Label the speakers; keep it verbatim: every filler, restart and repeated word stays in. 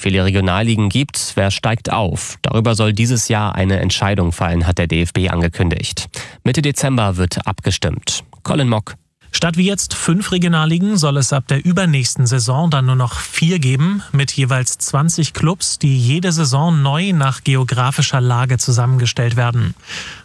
Speaker 1: viele Regionalligen gibt, wer steigt auf? Darüber soll dieses Jahr eine Entscheidung fallen, hat der D F B angekündigt. Mitte Dezember wird abgestimmt. Colin Mock.
Speaker 2: Statt wie jetzt fünf Regionalligen soll es ab der übernächsten Saison dann nur noch vier geben, mit jeweils zwanzig Clubs, die jede Saison neu nach geografischer Lage zusammengestellt werden.